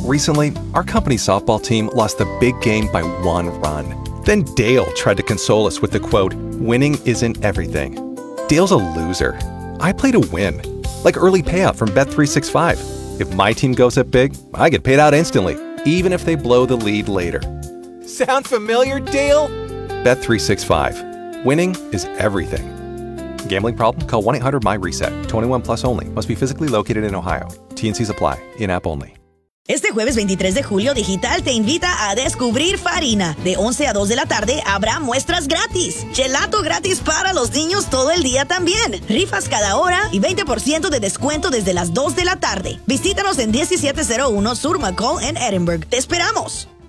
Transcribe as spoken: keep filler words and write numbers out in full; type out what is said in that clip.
Recently, our company's softball team lost the big game by one run. Then Dale tried to console us with the quote, "Winning isn't everything." Dale's a loser. I play to win. Like early payout from Bet three sixty-five. If my team goes up big, I get paid out instantly, even if they blow the lead later. Sound familiar, Dale? Bet three sixty-five. Winning is everything. Gambling problem? Call one eight hundred M Y reset. twenty-one plus only. Must be physically located in Ohio. T and Cs apply. In-app only. Este jueves veintitrés de julio, Digital te invita a descubrir Farina. De once a dos de la tarde habrá muestras gratis. Gelato gratis para los niños todo el día también. Rifas cada hora y veinte por ciento de descuento desde las dos de la tarde. Visítanos en diecisiete cero uno Sur McCall en Edinburgh. ¡Te esperamos!